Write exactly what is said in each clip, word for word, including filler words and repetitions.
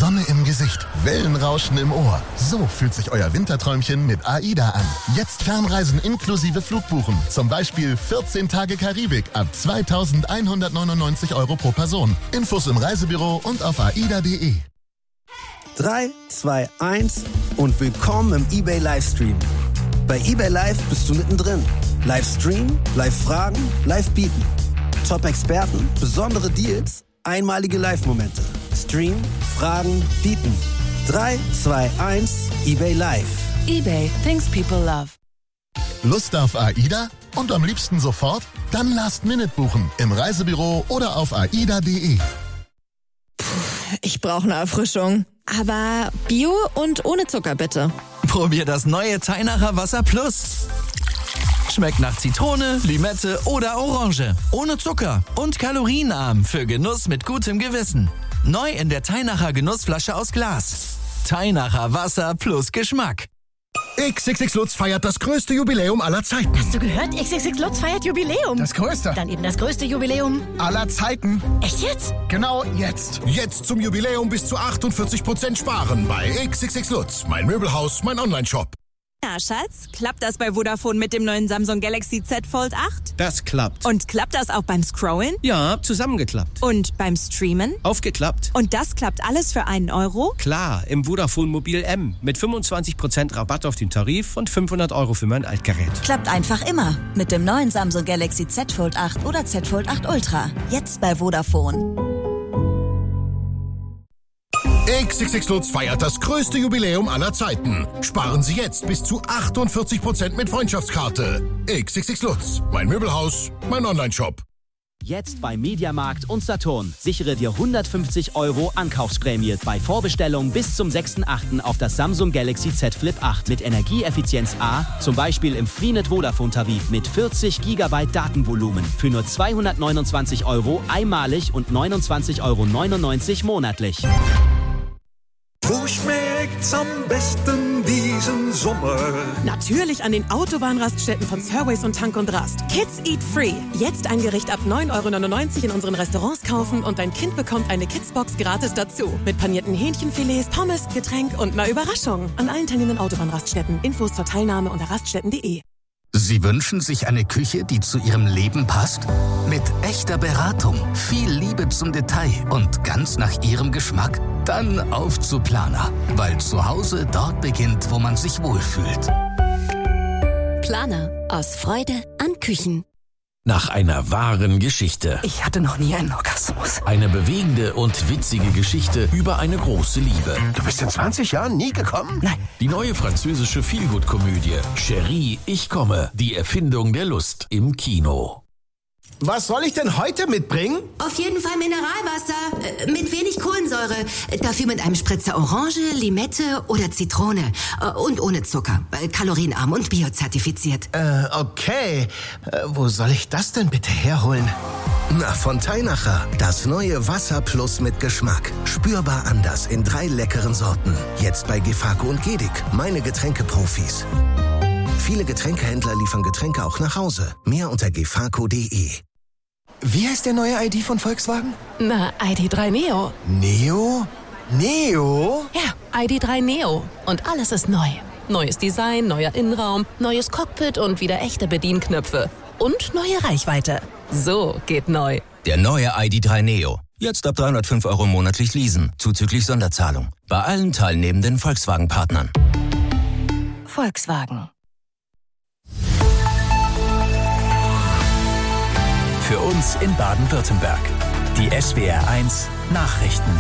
Sonne im Gesicht, Wellenrauschen im Ohr. So fühlt sich euer Winterträumchen mit AIDA an. Jetzt Fernreisen inklusive Flugbuchen. Zum Beispiel vierzehn Tage Karibik ab zweitausendeinhundertneunundneunzig Euro pro Person. Infos im Reisebüro und auf aida punkt de. drei, zwei, eins und willkommen im eBay Livestream. Bei eBay Live bist du mittendrin. Livestream, Live-Fragen, Live-Bieten. Top-Experten, besondere Deals, einmalige Live-Momente. Stream, Fragen, Bieten. drei, zwei, eins, eBay Live. eBay, things people love. Lust auf AIDA? Und am liebsten sofort? Dann Last Minute buchen. Im Reisebüro oder auf aida punkt de. Ich brauche eine Erfrischung. Aber Bio und ohne Zucker bitte. Probier das neue Teinacher Wasser Plus. Schmeckt nach Zitrone, Limette oder Orange. Ohne Zucker und kalorienarm für Genuss mit gutem Gewissen. Neu in der Teinacher Genussflasche aus Glas. Teinacher Wasser plus Geschmack. X X X Lutz feiert das größte Jubiläum aller Zeiten. Hast du gehört? X X X Lutz feiert Jubiläum. Das größte. Dann eben das größte Jubiläum aller Zeiten. Echt jetzt? Genau jetzt. Jetzt zum Jubiläum bis zu achtundvierzig Prozent sparen bei X X X Lutz. Mein Möbelhaus, mein Online-Shop. Na, Schatz, klappt das bei Vodafone mit dem neuen Samsung Galaxy Z Fold acht? Das klappt. Und klappt das auch beim Scrollen? Ja, zusammengeklappt. Und beim Streamen? Aufgeklappt. Und das klappt alles für einen Euro? Klar, im Vodafone Mobil M. Mit fünfundzwanzig Prozent Rabatt auf den Tarif und fünfhundert Euro für mein Altgerät. Klappt einfach immer. Mit dem neuen Samsung Galaxy Z Fold acht oder Z Fold acht Ultra. Jetzt bei Vodafone. X X X Lutz feiert das größte Jubiläum aller Zeiten. Sparen Sie jetzt bis zu achtundvierzig Prozent mit Freundschaftskarte. X X X Lutz. Mein Möbelhaus, mein Online-Shop. Jetzt bei Mediamarkt und Saturn. Sichere dir hundertfünfzig Euro Ankaufsprämie bei Vorbestellung bis zum sechsten achten auf das Samsung Galaxy Z Flip acht mit Energieeffizienz A, zum Beispiel im Freenet Vodafone-Tarif mit vierzig Gigabyte Datenvolumen für nur zweihundertneunundzwanzig Euro einmalig und neunundzwanzig Euro neunundneunzig monatlich. Wo schmeckt's am besten diesen Sommer? Natürlich an den Autobahnraststätten von Surways und Tank und Rast. Kids Eat Free. Jetzt ein Gericht ab neun Euro neunundneunzig in unseren Restaurants kaufen und dein Kind bekommt eine Kidsbox gratis dazu. Mit panierten Hähnchenfilets, Pommes, Getränk und einer Überraschung. An allen teilnehmenden Autobahnraststätten. Infos zur Teilnahme unter raststätten punkt de. Sie wünschen sich eine Küche, die zu Ihrem Leben passt? Mit echter Beratung, viel Liebe zum Detail und ganz nach Ihrem Geschmack? Dann auf zu Planer, weil zu Hause dort beginnt, wo man sich wohlfühlt. Planer, aus Freude an Küchen. Nach einer wahren Geschichte. Ich hatte noch nie einen Orgasmus. Eine bewegende und witzige Geschichte über eine große Liebe. Du bist in zwanzig Jahren nie gekommen? Nein. Die neue französische Feelgood-Komödie Chérie, ich komme. Die Erfindung der Lust im Kino. Was soll ich denn heute mitbringen? Auf jeden Fall Mineralwasser, äh, mit wenig Kohlensäure. Dafür mit einem Spritzer Orange, Limette oder Zitrone. Äh, und ohne Zucker. Äh, kalorienarm und biozertifiziert. Äh, okay. Äh, wo soll ich das denn bitte herholen? Na, von Teinacher. Das neue Wasser Plus mit Geschmack. Spürbar anders in drei leckeren Sorten. Jetzt bei Gefako und Gedic. Meine Getränkeprofis. Viele Getränkehändler liefern Getränke auch nach Hause. Mehr unter gefako punkt de. Wie heißt der neue I D von Volkswagen? Na, I D drei Neo. Neo? Neo? Ja, I D drei Neo. Und alles ist neu. Neues Design, neuer Innenraum, neues Cockpit und wieder echte Bedienknöpfe. Und neue Reichweite. So geht neu. Der neue I D drei Neo. Jetzt ab dreihundertfünf Euro monatlich leasen, zuzüglich Sonderzahlung. Bei allen teilnehmenden Volkswagen-Partnern. Volkswagen. Für uns in Baden-Württemberg. Die S W R eins Nachrichten.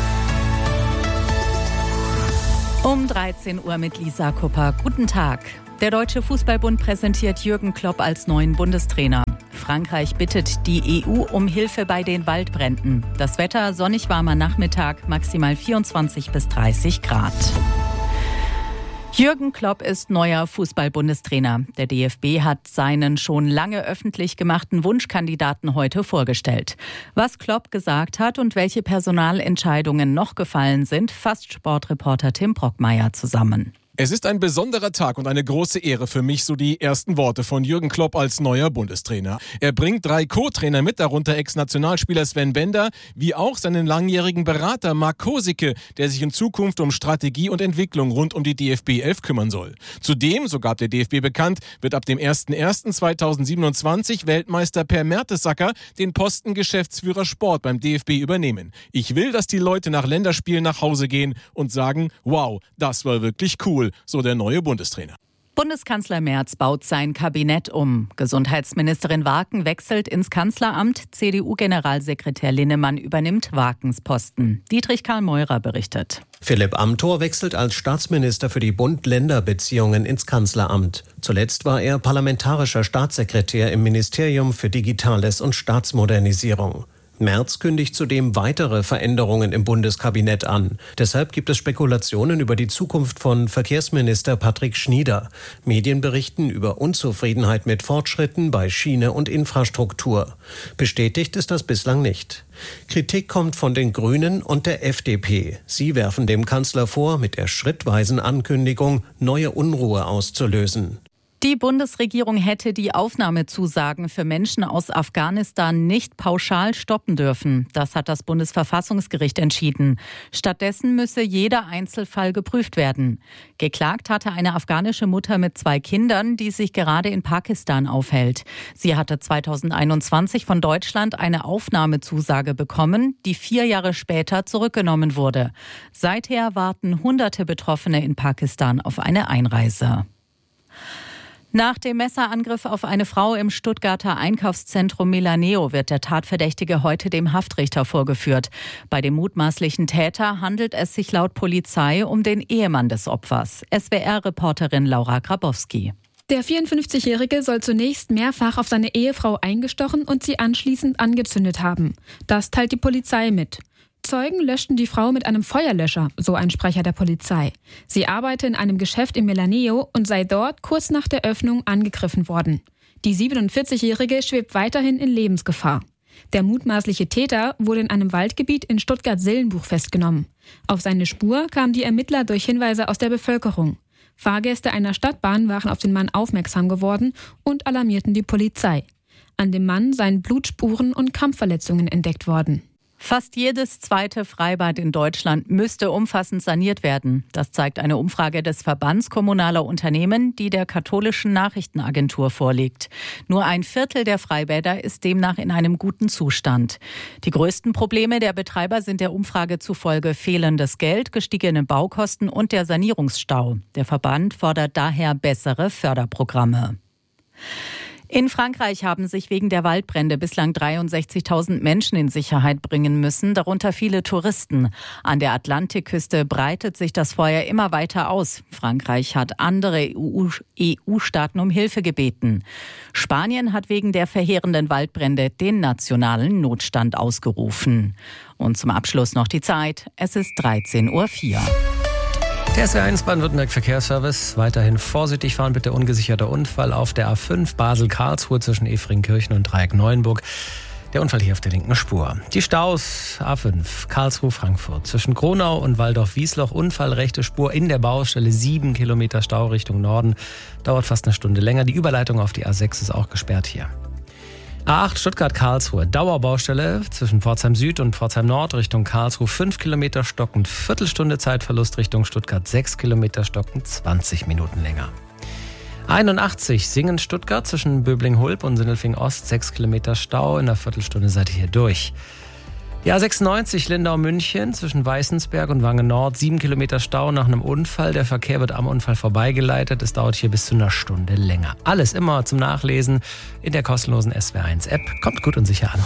Um dreizehn Uhr mit Lisa Kupper. Guten Tag. Der Deutsche Fußballbund präsentiert Jürgen Klopp als neuen Bundestrainer. Frankreich bittet die E U um Hilfe bei den Waldbränden. Das Wetter sonnig warmer Nachmittag, maximal vierundzwanzig bis dreißig Grad. Jürgen Klopp ist neuer Fußball-Bundestrainer. Der D F B hat seinen schon lange öffentlich gemachten Wunschkandidaten heute vorgestellt. Was Klopp gesagt hat und welche Personalentscheidungen noch gefallen sind, fasst Sportreporter Tim Brockmeier zusammen. Es ist ein besonderer Tag und eine große Ehre für mich, so die ersten Worte von Jürgen Klopp als neuer Bundestrainer. Er bringt drei Co-Trainer mit, darunter Ex-Nationalspieler Sven Bender, wie auch seinen langjährigen Berater Marc Kosicke, der sich in Zukunft um Strategie und Entwicklung rund um die D F B elf kümmern soll. Zudem, so gab der D F B bekannt, wird ab dem ersten ersten zweitausendsiebenundzwanzig Weltmeister Per Mertesacker den Posten Geschäftsführer Sport beim D F B übernehmen. Ich will, dass die Leute nach Länderspielen nach Hause gehen und sagen, wow, das war wirklich cool. So der neue Bundestrainer. Bundeskanzler Merz baut sein Kabinett um. Gesundheitsministerin Warken wechselt ins Kanzleramt. C D U-Generalsekretär Linnemann übernimmt Warkens Posten. Dietrich Karl Meurer berichtet. Philipp Amthor wechselt als Staatsminister für die Bund-Länder-Beziehungen ins Kanzleramt. Zuletzt war er parlamentarischer Staatssekretär im Ministerium für Digitales und Staatsmodernisierung. Merz kündigt zudem weitere Veränderungen im Bundeskabinett an. Deshalb gibt es Spekulationen über die Zukunft von Verkehrsminister Patrick Schnieder. Medien berichten über Unzufriedenheit mit Fortschritten bei Schiene und Infrastruktur. Bestätigt ist das bislang nicht. Kritik kommt von den Grünen und der F D P. Sie werfen dem Kanzler vor, mit der schrittweisen Ankündigung neue Unruhe auszulösen. Die Bundesregierung hätte die Aufnahmezusagen für Menschen aus Afghanistan nicht pauschal stoppen dürfen. Das hat das Bundesverfassungsgericht entschieden. Stattdessen müsse jeder Einzelfall geprüft werden. Geklagt hatte eine afghanische Mutter mit zwei Kindern, die sich gerade in Pakistan aufhält. Sie hatte zweitausendeinundzwanzig von Deutschland eine Aufnahmezusage bekommen, die vier Jahre später zurückgenommen wurde. Seither warten hunderte Betroffene in Pakistan auf eine Einreise. Nach dem Messerangriff auf eine Frau im Stuttgarter Einkaufszentrum Milaneo wird der Tatverdächtige heute dem Haftrichter vorgeführt. Bei dem mutmaßlichen Täter handelt es sich laut Polizei um den Ehemann des Opfers. S W R-Reporterin Laura Grabowski. Der vierundfünfzigjährige soll zunächst mehrfach auf seine Ehefrau eingestochen und sie anschließend angezündet haben. Das teilt die Polizei mit. Zeugen löschten die Frau mit einem Feuerlöscher, so ein Sprecher der Polizei. Sie arbeite in einem Geschäft in Milaneo und sei dort kurz nach der Öffnung angegriffen worden. Die siebenundvierzigjährige schwebt weiterhin in Lebensgefahr. Der mutmaßliche Täter wurde in einem Waldgebiet in Stuttgart-Sillenbuch festgenommen. Auf seine Spur kamen die Ermittler durch Hinweise aus der Bevölkerung. Fahrgäste einer Stadtbahn waren auf den Mann aufmerksam geworden und alarmierten die Polizei. An dem Mann seien Blutspuren und Kampfverletzungen entdeckt worden. Fast jedes zweite Freibad in Deutschland müsste umfassend saniert werden. Das zeigt eine Umfrage des Verbands kommunaler Unternehmen, die der katholischen Nachrichtenagentur vorliegt. Nur ein Viertel der Freibäder ist demnach in einem guten Zustand. Die größten Probleme der Betreiber sind der Umfrage zufolge fehlendes Geld, gestiegene Baukosten und der Sanierungsstau. Der Verband fordert daher bessere Förderprogramme. In Frankreich haben sich wegen der Waldbrände bislang dreiundsechzigtausend Menschen in Sicherheit bringen müssen, darunter viele Touristen. An der Atlantikküste breitet sich das Feuer immer weiter aus. Frankreich hat andere E U-Staaten um Hilfe gebeten. Spanien hat wegen der verheerenden Waldbrände den nationalen Notstand ausgerufen. Und zum Abschluss noch die Zeit. Es ist dreizehn Uhr vier. Der S W R eins Baden-Württemberg Verkehrsservice. Weiterhin vorsichtig fahren, bitte. Ungesicherter Unfall auf der A fünf Basel-Karlsruhe zwischen Efringkirchen und Dreieck Neuenburg. Der Unfall hier auf der linken Spur. Die Staus A fünf Karlsruhe-Frankfurt zwischen Kronau und Waldorf-Wiesloch. Unfall rechte Spur in der Baustelle. Sieben Kilometer Stau Richtung Norden. Dauert fast eine Stunde länger. Die Überleitung auf die A sechs ist auch gesperrt hier. A acht Stuttgart-Karlsruhe, Dauerbaustelle zwischen Pforzheim Süd und Pforzheim Nord Richtung Karlsruhe, fünf Kilometer stockend, Viertelstunde Zeitverlust Richtung Stuttgart, sechs Kilometer stockend, zwanzig Minuten länger. einundachtzig Singen-Stuttgart zwischen Böbling-Hulb und Sindelfingen-Ost, sechs Kilometer Stau, in einer Viertelstunde seid ihr hier durch. Die A sechsundneunzig Lindau-München zwischen Weißensberg und Wangen-Nord, sieben Kilometer Stau nach einem Unfall. Der Verkehr wird am Unfall vorbeigeleitet. Es dauert hier bis zu einer Stunde länger. Alles immer zum Nachlesen in der kostenlosen S W R eins App. Kommt gut und sicher an.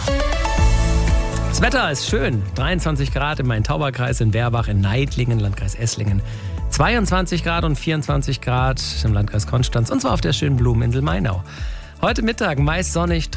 Das Wetter ist schön. dreiundzwanzig Grad im Main-Tauber-Kreis, in Werbach, in Neidlingen, Landkreis Esslingen. zweiundzwanzig Grad und vierundzwanzig Grad im Landkreis Konstanz. Und zwar auf der schönen Blumeninsel Mainau. Heute Mittag meist sonnig.